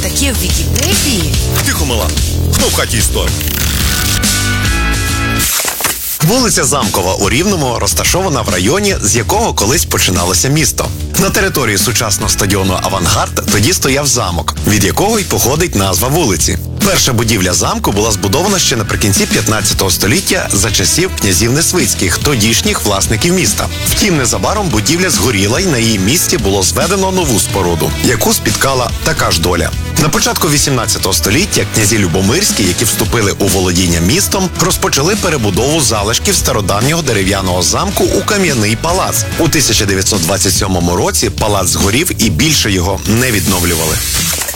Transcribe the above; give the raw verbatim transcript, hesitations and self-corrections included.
таке в Вікіпедії? Тихо, мала. Хто в хаті історик? Вулиця Замкова у Рівному розташована в районі, з якого колись починалося місто. На території сучасного стадіону «Авангард» тоді стояв замок, від якого й походить назва вулиці. Перша будівля замку була збудована ще наприкінці п'ятнадцятого століття за часів князів Несвицьких, тодішніх власників міста. Втім, незабаром будівля згоріла і на її місці було зведено нову споруду, яку спіткала така ж доля. На початку вісімнадцятого століття князі Любомирські, які вступили у володіння містом, розпочали перебудову залишків стародавнього дерев'яного замку у кам'яний палац. У тисяча дев'ятсот двадцять сьомому році палац згорів і більше його не відновлювали.